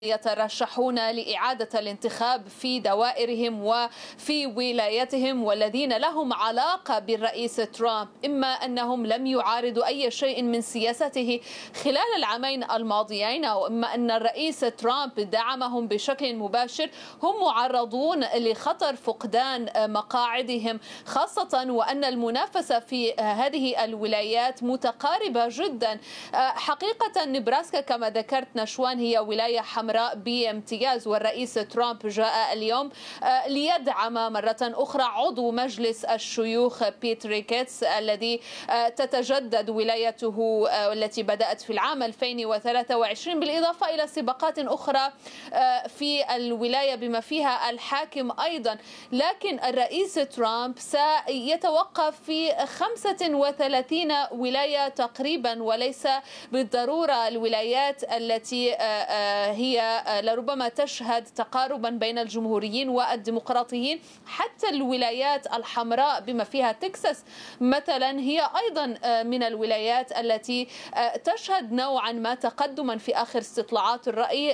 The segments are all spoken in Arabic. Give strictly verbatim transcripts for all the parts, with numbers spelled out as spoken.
يترشحون لإعادة الانتخاب في دوائرهم وفي ولايتهم والذين لهم علاقة بالرئيس ترامب، إما أنهم لم يعارضوا أي شيء من سياسته خلال العامين الماضيين، أو إما أن الرئيس ترامب دعمهم بشكل مباشر، هم معرضون لخطر فقدان مقاعدهم، خاصة وأن المنافسة في هذه الولايات متقاربة جدا. حقيقة نبراسكا كما ذكرت نشوان هي ولاية حمراء بامتياز، والرئيس ترامب جاء اليوم ليدعم مرة أخرى عضو مجلس الشيوخ بيت ريكيتس الذي تتجدد ولايته التي بدأت في العام ألفين وثلاثة وعشرين، بالإضافة إلى سباقات أخرى في الولاية بما فيها الحاكم أيضا. لكن الرئيس ترامب سيتوقف في خمسة وثلاثين ولاية تقريبا، وليس بالضرورة الولايات التي هي لربما تشهد تقاربا بين الجمهوريين والديمقراطيين. حتى الولايات الحمراء بما فيها تكساس مثلا هي أيضا من الولايات التي تشهد نوعا ما تقدما في آخر استطلاعات الرأي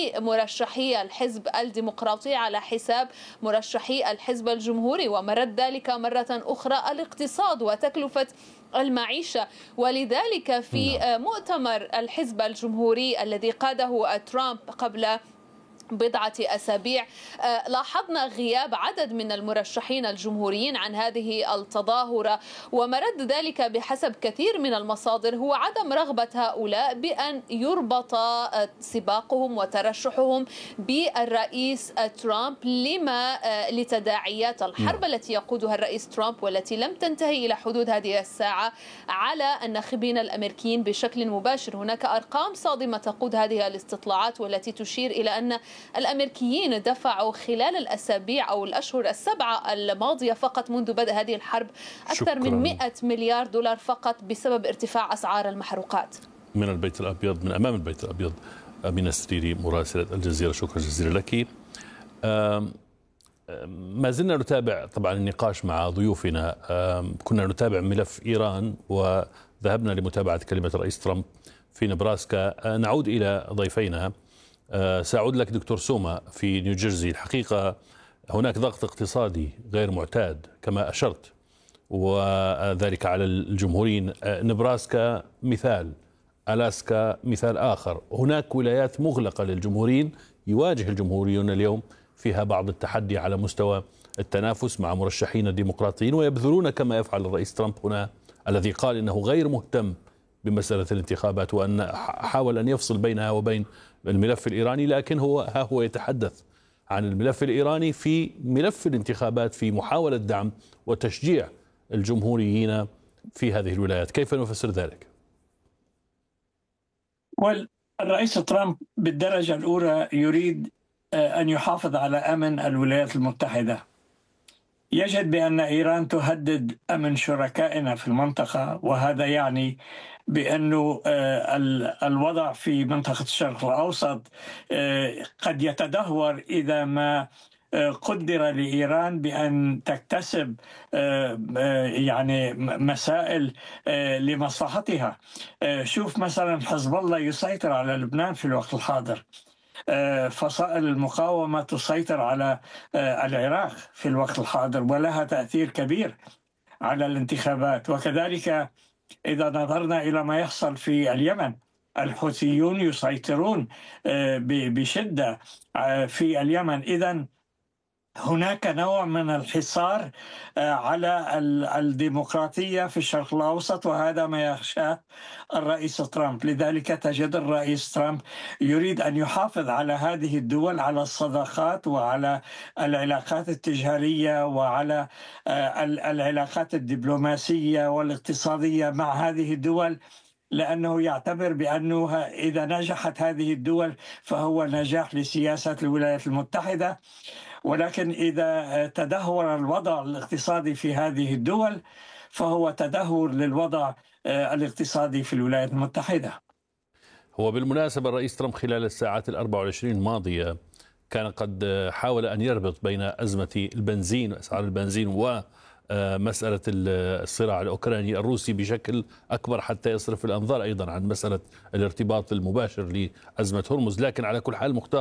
لمرشحي الحزب الديمقراطي على حساب مرشحي الحزب الجمهوري. ومرد ذلك مرة أخرى الاقتصاد وتكلفة المعيشة. ولذلك في مؤتمر الحزب الجمهوري الذي قاده ترامب قبل بضعة أسابيع لاحظنا غياب عدد من المرشحين الجمهوريين عن هذه التظاهرة، ومرد ذلك بحسب كثير من المصادر هو عدم رغبة هؤلاء بأن يربط سباقهم وترشحهم بالرئيس ترامب لما لتداعيات الحرب التي يقودها الرئيس ترامب والتي لم تنتهي إلى حدود هذه الساعة على الناخبين الأمريكيين بشكل مباشر. هناك أرقام صادمة تقود هذه الاستطلاعات والتي تشير إلى أن الأمريكيين دفعوا خلال الأسابيع أو الأشهر السبعة الماضية فقط منذ بدء هذه الحرب أكثر شكراً. من مئة مليار دولار فقط بسبب ارتفاع أسعار المحروقات. من البيت الأبيض، من أمام البيت الأبيض، أمينة السريري مراسلة الجزيرة، شكرا جزيلا لك. ما زلنا نتابع طبعا النقاش مع ضيوفنا. كنا نتابع ملف إيران وذهبنا لمتابعة كلمة الرئيس ترامب في نبراسكا. نعود إلى ضيفينا. سأعود لك دكتور سوما في نيوجيرسي. الحقيقة هناك ضغط اقتصادي غير معتاد كما أشرت، وذلك على الجمهوريين. نبراسكا مثال، ألاسكا مثال آخر. هناك ولايات مغلقة للجمهوريين، يواجه الجمهوريون اليوم فيها بعض التحدي على مستوى التنافس مع مرشحين ديمقراطيين، ويبذلون كما يفعل الرئيس ترامب هنا الذي قال إنه غير مهتم بمسألة الانتخابات وأن حاول أن يفصل بينها وبين الملف الإيراني، لكن هو ها هو يتحدث عن الملف الإيراني في ملف الانتخابات في محاولة دعم وتشجيع الجمهوريين في هذه الولايات. كيف نفسر ذلك؟ والرئيس ترامب بالدرجة الأولى يريد أن يحافظ على أمن الولايات المتحدة. يجد بأن إيران تهدد أمن شركائنا في المنطقة، وهذا يعني بأنه الوضع في منطقة الشرق الأوسط قد يتدهور إذا ما قدر لإيران بأن تكتسب يعني مسائل لمصلحتها. شوف مثلا حزب الله يسيطر على لبنان في الوقت الحاضر، فصائل المقاومة تسيطر على العراق في الوقت الحاضر ولها تأثير كبير على الانتخابات. وكذلك إذا نظرنا إلى ما يحصل في اليمن، الحوثيون يسيطرون بشدة في اليمن. إذن هناك نوع من الحصار على الديمقراطية في الشرق الأوسط، وهذا ما يخشاه الرئيس ترامب. لذلك تجد الرئيس ترامب يريد أن يحافظ على هذه الدول، على الصداقات وعلى العلاقات التجارية وعلى العلاقات الدبلوماسية والاقتصادية مع هذه الدول، لأنه يعتبر بأنه إذا نجحت هذه الدول فهو نجاح لسياسة الولايات المتحدة. ولكن إذا تدهور الوضع الاقتصادي في هذه الدول فهو تدهور للوضع الاقتصادي في الولايات المتحدة. هو بالمناسبة الرئيس ترامب خلال الساعات الأربع والعشرين الماضية كان قد حاول أن يربط بين أزمة البنزين وأسعار البنزين مسألة الصراع الأوكراني الروسي بشكل أكبر حتى يصرف الأنظار أيضا عن مسألة الارتباط المباشر لأزمة هرمز. لكن على كل حال مختار